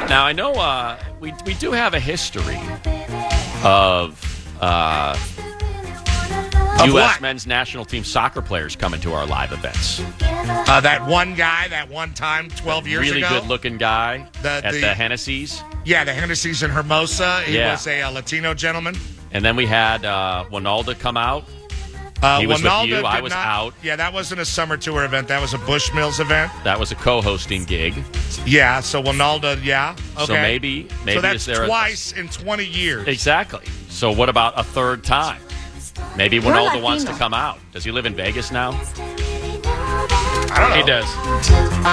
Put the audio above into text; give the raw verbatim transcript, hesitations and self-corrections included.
Now, I know uh, we we do have a history of uh, Of U S what? men's national team soccer players coming to our live events. Uh, that one guy, that one time, twelve years really ago. Really good-looking guy The- at the- the Hennessy's. Yeah, the Hennessy's in Hermosa. He Yeah. was a, uh Latino gentleman. And then we had uh, Winalda come out. Uh, He was with Winalda you. did I was not- out. Yeah, that wasn't a summer tour event. That was a Bushmills event. That was a co-hosting gig. Yeah, so Winalda, yeah. Okay. So maybe, maybe so that's is there twice in twenty years. A, exactly. So what about a third time? Maybe You're Winalda wants to Latino. come out. Does he live in Vegas now? I don't know. He does.